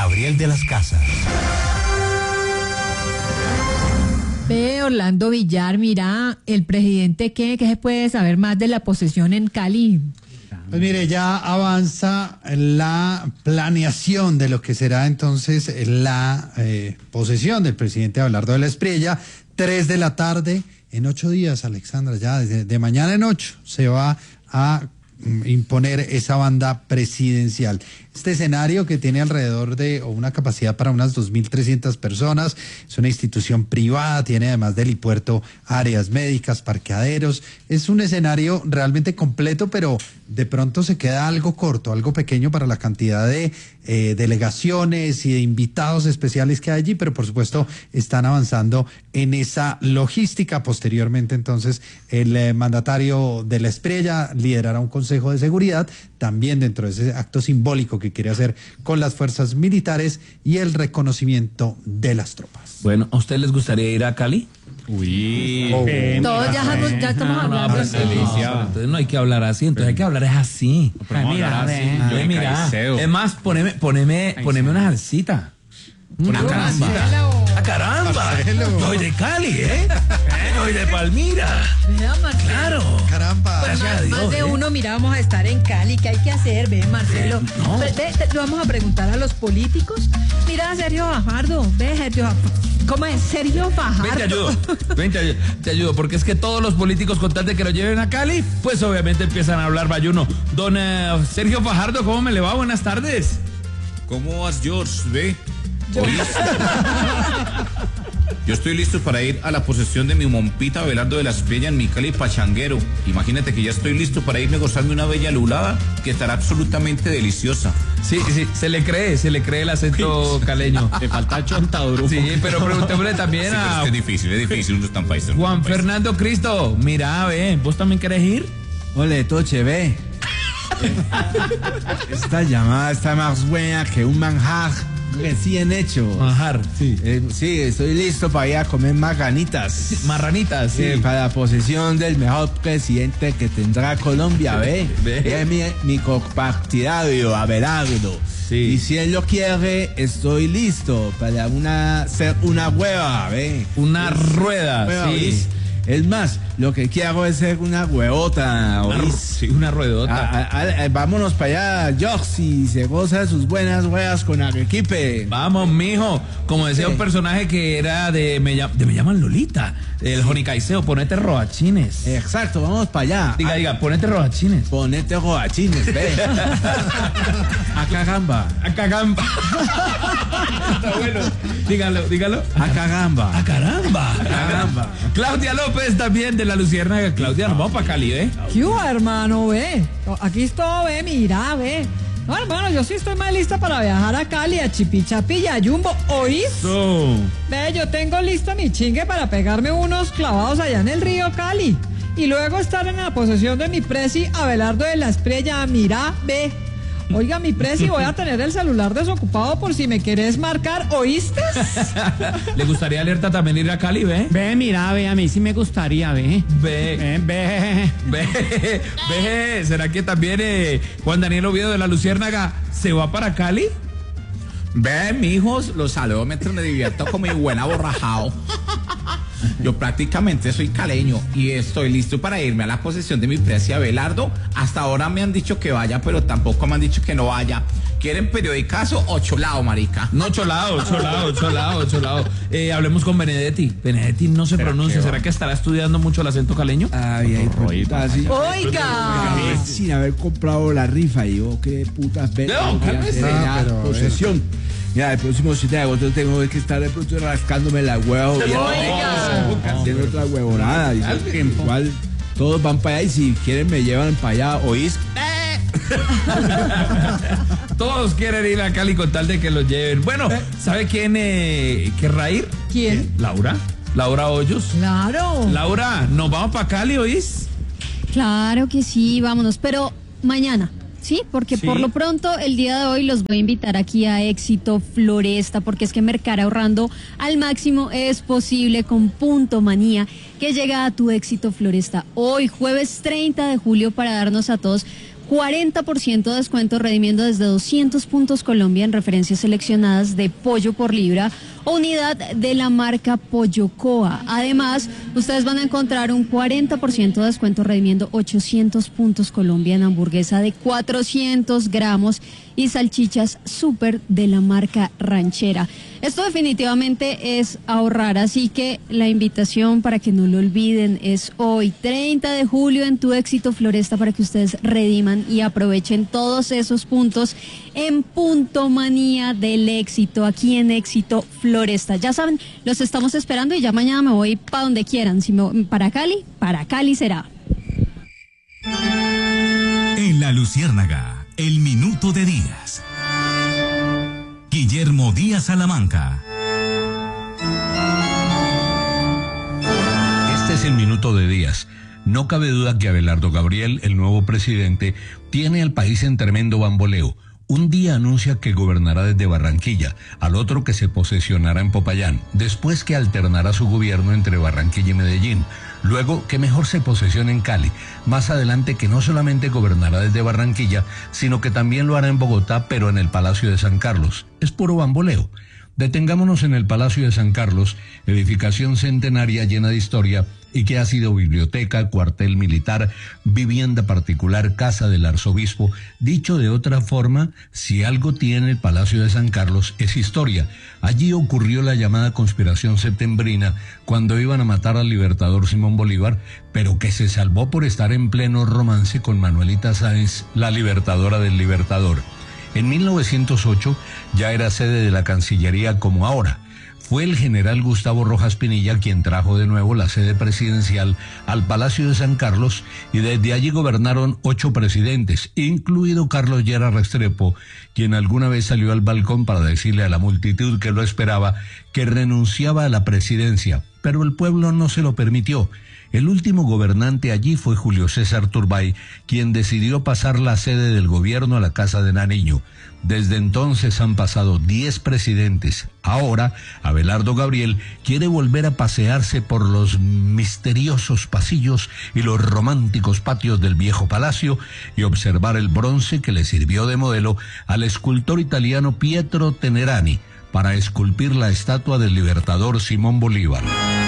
Gabriel de las Casas. Ve, Orlando Villar, mira, el presidente, ¿qué se puede saber más de la posesión en Cali? Pues mire, ya avanza la planeación de lo que será entonces la posesión del presidente Abelardo de la Espriella. 3 de la tarde, en 8 días, Alexandra, ya de mañana en 8 se va a imponer esa banda presidencial. Este escenario, que tiene alrededor de, o una capacidad para unas 2.300 personas, es una institución privada, tiene además del helipuerto áreas médicas, parqueaderos, es un escenario realmente completo, pero de pronto se queda algo corto, algo pequeño para la cantidad de delegaciones y de invitados especiales que hay allí, pero por supuesto están avanzando en esa logística. Posteriormente, entonces, el mandatario de la Espriella liderará un consejo de seguridad, también dentro de ese acto simbólico que quiere hacer con las fuerzas militares y el reconocimiento de las tropas. Bueno, ¿a ustedes les gustaría ir a Cali? Uy, Todos ya estamos hablando pero así. entonces no hay que hablar así, entonces hay que hablar es así. mira, Mira, es más, poneme una salsita. Una caramba. ¡Ah, caramba! Soy de Cali, ¿eh? Soy de Palmira. Vea, Marcelo. Claro. Caramba. Gracias a Dios, Más de uno, mira, vamos a estar en Cali, ¿qué hay que hacer? Ve, Marcelo. No. Lo vamos a preguntar a los políticos. Mira, Sergio Fajardo, ve, Sergio. ¿Cómo es? Sergio Fajardo. Ven, te ayudo, porque es que todos los políticos, con tal de que lo lleven a Cali, pues obviamente empiezan a hablar bayuno. Don Sergio Fajardo, ¿cómo me le va? Buenas tardes. ¿cómo vas, George? ¿Ve? Yo estoy listo para ir a la posesión de mi mompita Abelardo de la Espriella en mi Cali pachanguero. Imagínate que ya estoy listo para irme a gozarme una bella lulada que estará absolutamente deliciosa. Sí, se le cree el acento caleño. Le falta chontaduro. Sí, pero preguntémosle también Sí, pero a es difícil, uno es tan paisa. Juan Fernando Cristo. Mira, ve, ¿vos también querés ir? Ole, Toche, ve. Esta llamada está más buena que un manjar recién hecho. Manjar, sí. Sí, estoy listo para ir a comer marranitas. Marranitas, sí. Para la posesión del mejor presidente que tendrá Colombia, ve. Ve. Es mi compartidario, Abelardo. Sí. Y si él lo quiere, estoy listo para hacer una hueva, ve. Una rueda, Hueva, sí. ¿oís? Es más, lo que quiero es ser una huevota, ¿oís? Sí, una ruedota. Vámonos para allá, Joxy, se goza de sus buenas huevas con Arequipe. Vamos, mijo. Como decía un personaje que era de Me llaman Lolita, el Joni Caicedo, ponete robachines. Exacto, vamos para allá. Diga, ponete robachines. Ponete robachines, ve. A cagamba. A cagamba. Está bueno. Dígalo. A cagamba. ¡A caramba! Caramba. Claudia López también de la Luciérnaga. Claudia, nos vamos para Cali, ¿eh? ¿Qué hubo, hermano? Ve. Aquí estoy, ve, mira, ve. No, hermano, yo sí estoy más lista para viajar a Cali, a Chipichapi y a Jumbo. ¿Oís? No. Ve, yo tengo listo mi chingue para pegarme unos clavados allá en el río Cali. Y luego estar en la posesión de mi presi Abelardo de la Espriella. Mira, ve. Oiga, mi presi, voy a tener el celular desocupado por si me querés marcar, ¿oíste? ¿Le gustaría, Alerta, también ir a Cali, ve? Ve, mira, ve, a mí sí me gustaría, ve. Ve. ¿Será que también Juan Daniel Oviedo de la Luciérnaga se va para Cali? Ve, mijos, los saludo mientras me divierto con mi buena borrajao. Yo prácticamente soy caleño y estoy listo para irme a la posesión de mi presi Abelardo. Hasta ahora me han dicho que vaya, pero tampoco me han dicho que no vaya. ¿Quieren periodicazo o cholao, marica? No, cholao. Hablemos con Benedetti. Benedetti no se pronuncia. ¿Será que estará estudiando mucho el acento caleño? Ay, así. Oiga. Sin haber comprado la rifa y yo, qué putas veces. No, cálmese. Posesión. Mira, el próximo 7 de agosto tengo que estar de pronto rascándome la hueva. Haciendo otra huevonada. Igual todos van para allá y si quieren me llevan para allá. ¿Oís? Todos quieren ir a Cali con tal de que los lleven. Bueno, ¿sabe quién querrá ir? ¿Quién? Laura Hoyos. Claro. Laura, ¿nos vamos para Cali, oís? Claro que sí, vámonos, pero mañana. Sí, porque por lo pronto el día de hoy los voy a invitar aquí a Éxito Floresta, porque es que mercar ahorrando al máximo es posible con Punto Manía, que llega a tu Éxito Floresta hoy, jueves 30 de julio, para darnos a todos 40% de descuento redimiendo desde 200 puntos Colombia en referencias seleccionadas de pollo por libra o unidad de la marca Pollocoa. Además, ustedes van a encontrar un 40% de descuento redimiendo 800 puntos Colombia en hamburguesa de 400 gramos y salchichas súper de la marca Ranchera. Esto definitivamente es ahorrar, así que la invitación para que no lo olviden es hoy, 30 de julio, en Tu Éxito Floresta, para que ustedes rediman y aprovechen todos esos puntos en Punto Manía del Éxito, aquí en Éxito Floresta. Ya saben, los estamos esperando y ya mañana me voy para donde quieran. Si me, para Cali será. En La Luciérnaga, el minuto de Díaz. Guillermo Díaz Salamanca. Este es el minuto de Díaz. No cabe duda que Abelardo Gabriel, el nuevo presidente, tiene al país en tremendo bamboleo. Un día anuncia que gobernará desde Barranquilla, al otro que se posesionará en Popayán, después que alternará su gobierno entre Barranquilla y Medellín, luego que mejor se posesione en Cali, más adelante que no solamente gobernará desde Barranquilla, sino que también lo hará en Bogotá, pero en el Palacio de San Carlos. Es puro bamboleo. Detengámonos en el Palacio de San Carlos, edificación centenaria llena de historia y que ha sido biblioteca, cuartel militar, vivienda particular, casa del arzobispo. Dicho de otra forma, si algo tiene el Palacio de San Carlos es historia. Allí ocurrió la llamada conspiración septembrina cuando iban a matar al libertador Simón Bolívar, pero que se salvó por estar en pleno romance con Manuelita Sáenz, la libertadora del Libertador. En 1908 ya era sede de la Cancillería como ahora. Fue el general Gustavo Rojas Pinilla quien trajo de nuevo la sede presidencial al Palacio de San Carlos y desde allí gobernaron 8 presidentes, incluido Carlos Lleras Restrepo, quien alguna vez salió al balcón para decirle a la multitud que lo esperaba que renunciaba a la presidencia, pero el pueblo no se lo permitió. El último gobernante allí fue Julio César Turbay, quien decidió pasar la sede del gobierno a la Casa de Nariño. Desde entonces han pasado 10 presidentes. Ahora, Abelardo Gabriel quiere volver a pasearse por los misteriosos pasillos y los románticos patios del viejo palacio y observar el bronce que le sirvió de modelo al escultor italiano Pietro Tenerani para esculpir la estatua del libertador Simón Bolívar.